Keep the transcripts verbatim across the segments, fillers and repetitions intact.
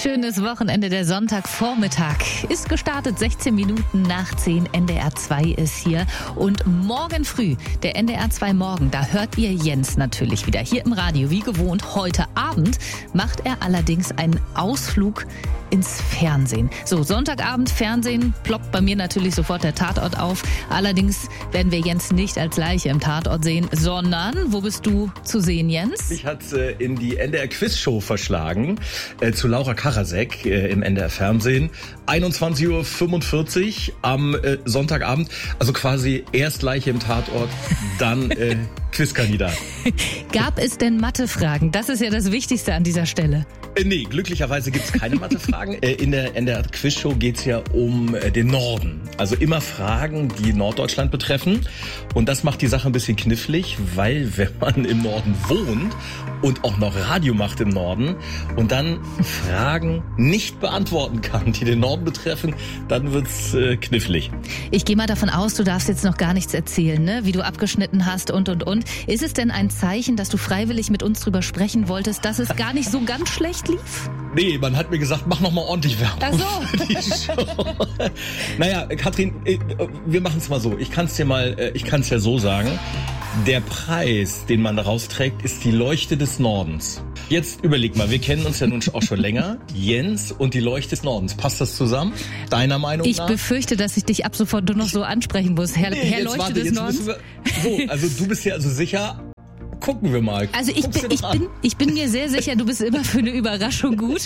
schönes Wochenende. Der Sonntagvormittag ist gestartet. sechzehn Minuten nach zehn. N D R zwei ist hier. Und morgen früh, der N D R zwei Morgen, da hört ihr Jens natürlich wieder hier im Radio. Wie gewohnt, heute Abend macht er allerdings einen Ausflug ins Fernsehen. So, Sonntagabend, Fernsehen, ploppt bei mir natürlich sofort der Tatort auf. Allerdings werden wir Jens nicht als Leiche im Tatort sehen, sondern, wo bist du zu sehen, Jens? Ich hat äh, in die N D R Quizshow verschlagen, äh, zu Laura Karasek äh, im N D R Fernsehen. einundzwanzig Uhr fünfundvierzig am äh, Sonntagabend. Also quasi erst Leiche im Tatort, dann äh, Quizkandidat. Gab es denn Mathefragen? Das ist ja das Wichtigste an dieser Stelle. Äh, nee, glücklicherweise gibt's keine Mathefragen. Äh, in der N D R Quizshow geht's ja um äh, den Norden. Also immer Fragen, die Norddeutschland betreffen. Und das macht die Sache ein bisschen knifflig, weil wenn man im Norden wohnt und auch noch Radio macht im Norden und dann Fragen nicht beantworten kann, die den Norden betreffen, dann wird's äh, knifflig. Ich gehe mal davon aus, du darfst jetzt noch gar nichts erzählen, ne? Wie du abgeschnitten hast und, und, und. Ist es denn ein Zeichen, dass du freiwillig mit uns drüber sprechen wolltest, dass es gar nicht so ganz schlecht lief? Nee, man hat mir gesagt, mach noch mal ordentlich Werbung. Ach so. Für die Show. Naja, Katrin, wir machen es mal so. Ich kann es dir mal, ich kann es ja so sagen. Der Preis, den man daraus trägt, ist die Leuchte des Nordens. Jetzt überleg mal, wir kennen uns ja nun auch schon länger. Jens und die Leuchte des Nordens. Passt das zusammen? Deiner Meinung ich nach? Ich befürchte, dass ich dich ab sofort nur noch so ansprechen muss. Herr, nee, Herr jetzt Leuchte warte, des jetzt Nordens. Wir, so, also du bist ja also sicher. Gucken wir mal. Also ich bin, ich, bin, ich bin mir sehr sicher, du bist immer für eine Überraschung gut.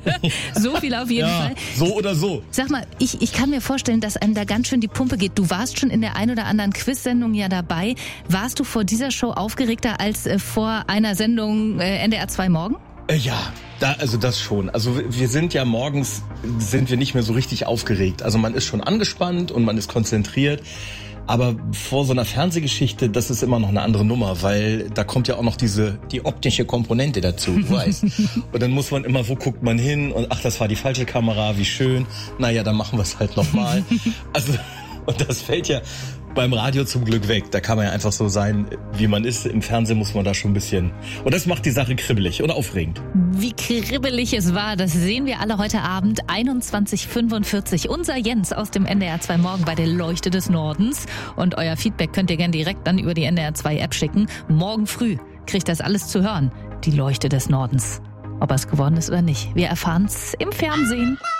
So viel auf jeden ja, Fall. So oder so. Sag mal, ich, ich kann mir vorstellen, dass einem da ganz schön die Pumpe geht. Du warst schon in der ein oder anderen Quiz-Sendung ja dabei. Warst du vor dieser Show aufgeregter als äh, vor einer Sendung äh, N D R zwei Morgen? Äh, ja, da, also das schon. Also wir sind ja morgens, sind wir nicht mehr so richtig aufgeregt. Also man ist schon angespannt und man ist konzentriert. Aber vor so einer Fernsehgeschichte, das ist immer noch eine andere Nummer, weil da kommt ja auch noch diese die optische Komponente dazu, du weißt. Und dann muss man immer, wo guckt man hin? Und ach, das war die falsche Kamera, wie schön. Naja, dann machen wir es halt nochmal. Also, und das fällt ja beim Radio zum Glück weg. Da kann man ja einfach so sein, wie man ist. Im Fernsehen muss man da schon ein bisschen... Und das macht die Sache kribbelig und aufregend. Wie kribbelig es war, das sehen wir alle heute Abend. einundzwanzig Uhr fünfundvierzig. Unser Jens aus dem N D R zwei Morgen bei der Leuchte des Nordens. Und euer Feedback könnt ihr gerne direkt dann über die N D R zwei App schicken. Morgen früh kriegt das alles zu hören. Die Leuchte des Nordens. Ob er es geworden ist oder nicht. Wir erfahren's im Fernsehen.